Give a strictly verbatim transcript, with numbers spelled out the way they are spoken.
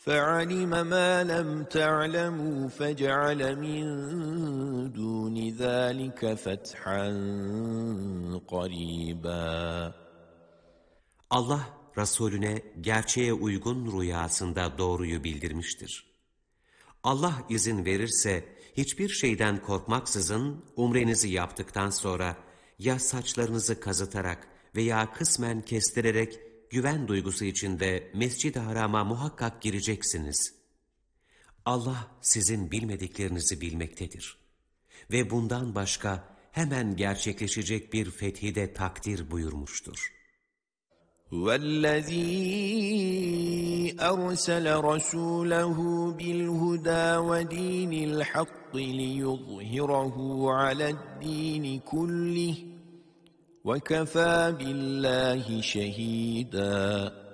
فَعَلِمَ مَا لَمْ تَعْلَمُوا فَجَعَلَ مِنْ دُونِ ذَٰلِكَ فَتْحًا قَرِيبًا. Allah Resulüne gerçeğe uygun rüyasında doğruyu bildirmiştir. Allah izin verirse hiçbir şeyden korkmaksızın umrenizi yaptıktan sonra ya saçlarınızı kazıtarak veya kısmen kestirerek güven duygusu içinde Mescid-i Haram'a muhakkak gireceksiniz. Allah sizin bilmediklerinizi bilmektedir. Ve bundan başka hemen gerçekleşecek bir fethi de takdir buyurmuştur. وَالَّذ۪ي أَرْسَلَ رَسُولَهُ بِالْهُدَى وَدِينِ الْحَقِّ لِيُظْهِرَهُ عَلَى الدِّينِ كُلِّهِ وَكَفَى بِاللّٰهِ شَهِيدًا.